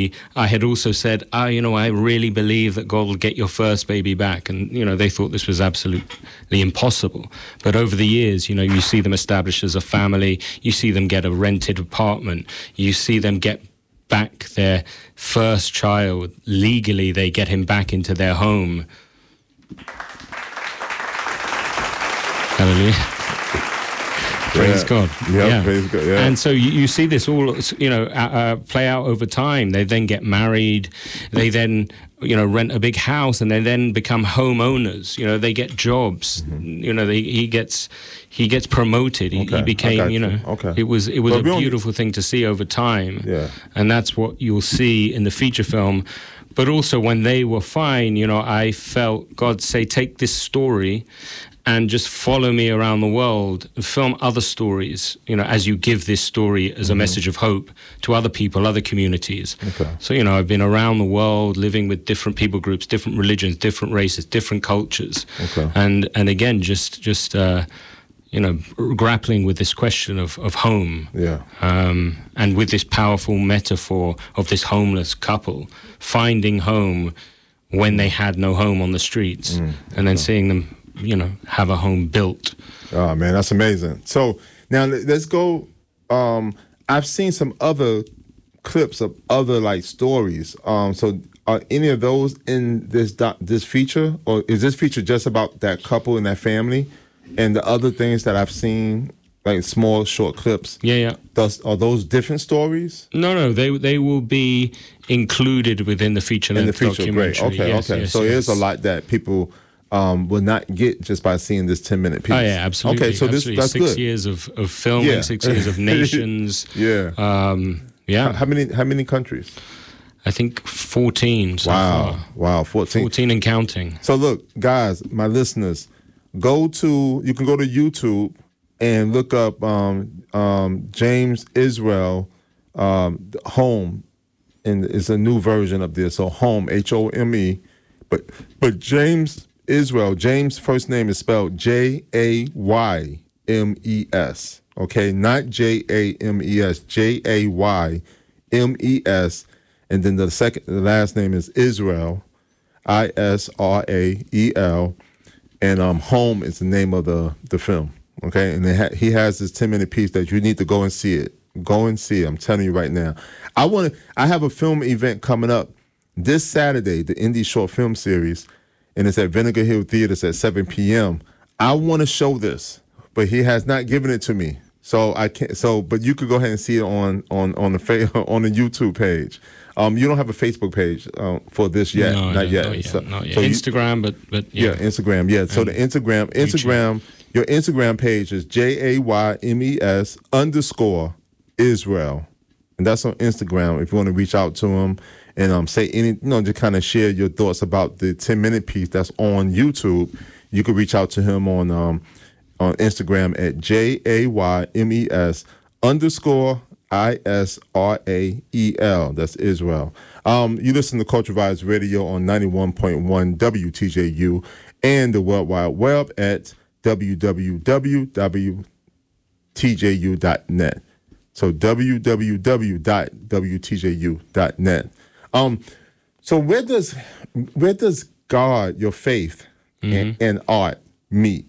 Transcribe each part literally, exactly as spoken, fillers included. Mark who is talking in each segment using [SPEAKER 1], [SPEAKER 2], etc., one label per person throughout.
[SPEAKER 1] initially I had also said, ah, you know, I really believe that God will get your first baby back. And, you know, they thought this was absolutely impossible. But over the years, you know, you see them established as a family. You see them get a rented apartment. You see them get back their first child. Legally, they get him back into their home. Hallelujah. Praise
[SPEAKER 2] yeah.
[SPEAKER 1] God.
[SPEAKER 2] Yep,
[SPEAKER 1] yeah,
[SPEAKER 2] praise God. Yeah.
[SPEAKER 1] And so you, you see this all, you know, uh, uh, play out over time. They then get married. They then, you know, rent a big house, and they then become homeowners. You know, they get jobs. Mm-hmm. You know, they, he gets he gets promoted. He,
[SPEAKER 2] okay.
[SPEAKER 1] he became, you know,
[SPEAKER 2] you. okay.
[SPEAKER 1] it was it was
[SPEAKER 2] but
[SPEAKER 1] a beautiful thing to see over time.
[SPEAKER 2] Yeah.
[SPEAKER 1] And that's what you'll see in the feature film. But also when they were fine, you know, I felt God say, take this story and just follow me around the world and film other stories, you know, as you give this story as a mm-hmm. message of hope to other people, other communities.
[SPEAKER 2] Okay.
[SPEAKER 1] So, you know, I've been around the world living with different people groups, different religions, different races, different cultures.
[SPEAKER 2] Okay.
[SPEAKER 1] And and again, just, just uh, you know, grappling with this question of, of home.
[SPEAKER 2] Yeah.
[SPEAKER 1] Um, and with this powerful metaphor of this homeless couple finding home when they had no home on the streets, mm, and then okay. seeing them, you know, have a home built.
[SPEAKER 2] Oh man, that's amazing. So now let's go. Um, I've seen some other clips of other like stories. Um, so are any of those in this doc, this feature, or is this feature just about that couple and that family? And the other things that I've seen, like small short clips.
[SPEAKER 1] Yeah, yeah.
[SPEAKER 2] Does are those different stories?
[SPEAKER 1] No, no. They they will be included within the feature
[SPEAKER 2] in the feature.
[SPEAKER 1] documentary.
[SPEAKER 2] Great. Okay,
[SPEAKER 1] yes,
[SPEAKER 2] okay.
[SPEAKER 1] Yes,
[SPEAKER 2] so
[SPEAKER 1] yes.
[SPEAKER 2] there's a lot that people. Um, will not get just by seeing this ten minute piece.
[SPEAKER 1] Oh yeah, absolutely.
[SPEAKER 2] Okay, so
[SPEAKER 1] absolutely.
[SPEAKER 2] this that's
[SPEAKER 1] six
[SPEAKER 2] good.
[SPEAKER 1] years of, of filming,
[SPEAKER 2] yeah.
[SPEAKER 1] six years of nations.
[SPEAKER 2] yeah,
[SPEAKER 1] um, yeah.
[SPEAKER 2] How, how many how many countries?
[SPEAKER 1] I think fourteen. So
[SPEAKER 2] wow,
[SPEAKER 1] far.
[SPEAKER 2] wow, fourteen.
[SPEAKER 1] Fourteen and counting.
[SPEAKER 2] So look, guys, my listeners, go to you can go to YouTube and look up um, um, James Israel um, Home, and it's a new version of this. So Home, H O M E, but but James. Israel, James' first name is spelled J A Y M E S, okay? Not J A M E S, J A Y M E S. And then the second, the last name is Israel, I S R A E L. And um, Home is the name of the, the film, okay? And they ha- he has this ten minute piece that you need to go and see it. Go and see it, I'm telling you right now. I want to, I have a film event coming up this Saturday, the Indie Short Film Series, and it's at Vinegar Hill Theaters at seven p.m. I want to show this, but he has not given it to me. So I can't. So, but you could go ahead and see it on on on the fa- on the YouTube page. Um, you don't have a Facebook page uh, for this yet,
[SPEAKER 1] no,
[SPEAKER 2] not yet.
[SPEAKER 1] Not yet,
[SPEAKER 2] so,
[SPEAKER 1] not yet.
[SPEAKER 2] So
[SPEAKER 1] Instagram, you, but but yeah.
[SPEAKER 2] yeah, Instagram, yeah. So
[SPEAKER 1] and
[SPEAKER 2] the Instagram, Instagram, YouTube. Your Instagram page is J A Y M E S underscore Israel, and that's on Instagram. If you want to reach out to him. And um, say any, you know, to kind of share your thoughts about the ten minute piece that's on YouTube, you can reach out to him on um, on Instagram at J A Y M E S underscore I S R A E L. That's Israel. Um, you listen to Culture Vibes Radio on ninety-one point one W T J U and the World Wide Web at w w w dot w t j u dot net. So w w w dot w t j u dot net. Um, so where does where does God, your faith, mm-hmm. and, and art meet?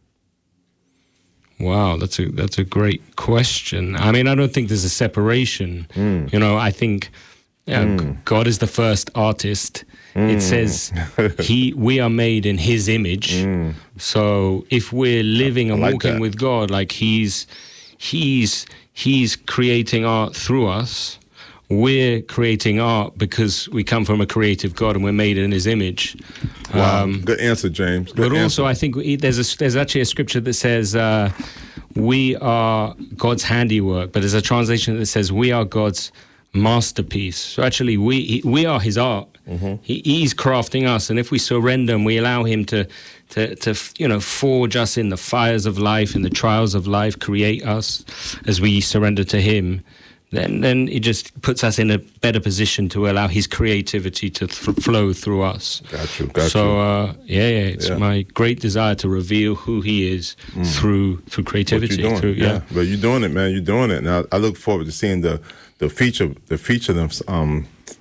[SPEAKER 1] Wow, that's a that's a great question. I mean, I don't think there's a separation. Mm. You know, I think yeah, mm. God is the first artist. Mm. It says he we are made in His image. Mm. So if we're living and like walking that. with God, like He's He's He's creating art through us. We're creating art because we come from a creative God and we're made in His image.
[SPEAKER 2] Wow, um, good answer, James. Good
[SPEAKER 1] but
[SPEAKER 2] answer.
[SPEAKER 1] also, I think we, there's a, there's actually a scripture that says uh, we are God's handiwork, but there's a translation that says we are God's masterpiece. So actually, we he, we are His art. Mm-hmm. He, he's crafting us, and if we surrender and we allow Him to, to, to you know, forge us in the fires of life, in the trials of life, create us as we surrender to Him. Then, then it just puts us in a better position to allow His creativity to th- flow through us.
[SPEAKER 2] Got you, got
[SPEAKER 1] so,
[SPEAKER 2] you.
[SPEAKER 1] Uh, yeah, yeah, it's yeah. my great desire to reveal who He is mm. through through creativity.
[SPEAKER 2] What you're doing,
[SPEAKER 1] through,
[SPEAKER 2] yeah. yeah. But you're doing it, man. You're doing it. Now, I look forward to seeing the the feature, the feature them um